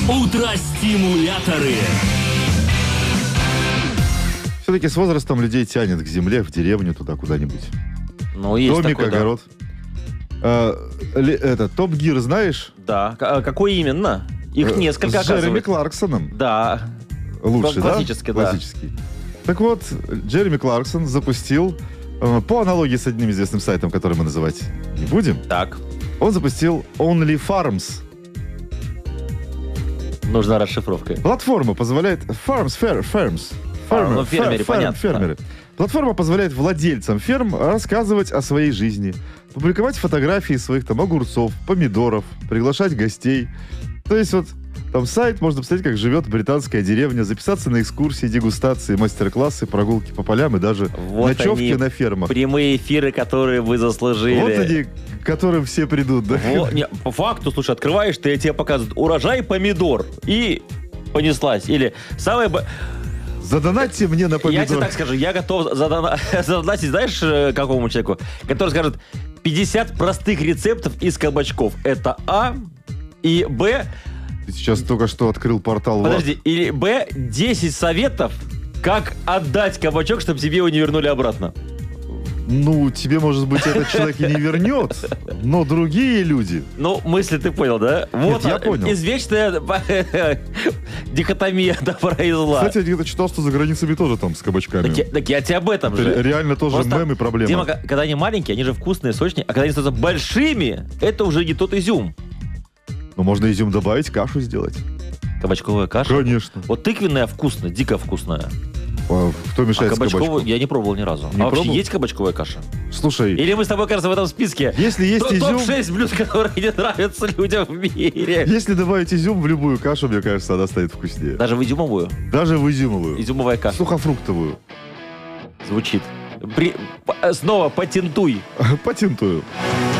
Утро-стимуляторы. Все-таки с возрастом людей тянет к земле, в деревню, туда куда-нибудь. Ну, есть Домик, такой, да. огород. Топ Гир знаешь? Да. Какой именно? Их несколько, С Джереми оказывается. Кларксоном. Да. Лучший, да? Классический, да. Классический. Так вот, Джереми Кларксон запустил, по аналогии с одним известным сайтом, который мы называть не будем, Так. он запустил Only Farms. Нужна расшифровка. Платформа позволяет... Farms. Ну, фермеры, понятно. Фермеры. Платформа позволяет владельцам ферм рассказывать о своей жизни, публиковать фотографии своих там огурцов, помидоров, приглашать гостей. То есть вот там сайт, можно посмотреть, как живет британская деревня, записаться на экскурсии, дегустации, мастер-классы, прогулки по полям и даже Вот ночевки они, на фермах. прямые эфиры, которые вы заслужили. Вот они, к которым все придут, да? Не, по факту, слушай, открываешь, ты тебе показывают урожай помидор. И понеслась. Или самое... Задонатьте мне на помидор. Я тебе так скажу, я готов задонатить, знаешь, какому человеку? Который скажет 50 простых рецептов из кабачков. Это А. И Б... Ты сейчас только что открыл портал. Подожди, или Б. 10 советов, как отдать кабачок, чтобы тебе его не вернули обратно. Ну, тебе, может быть, этот человек и не вернет, но другие люди... Ну, мысли ты понял, да? Вот я понял. Извечная дихотомия добра и зла. Кстати, я где-то читал, что за границами тоже там с кабачками. Так я тебе об этом Это же. реально тоже Просто, мем и проблема. Дима, когда они маленькие, они же вкусные, сочные, а когда они становятся большими, это уже не тот изюм. Ну, можно изюм добавить, кашу сделать. Кабачковая каша? Конечно. Вот тыквенная вкусная, дико вкусная. Кто мешает с кабачковую кабачком? я не пробовал ни разу. Не вообще пробовал? есть кабачковая каша? Слушай, Или мы с тобой, кажется, в этом списке? если есть изюм... Топ-6 блюд, которые не нравятся людям в мире. Если добавить изюм в любую кашу, мне кажется, она станет вкуснее. Даже в изюмовую? Даже в изюмовую. Изюмовая каша. Сухофруктовую. Звучит. Снова патентуй. Патентую.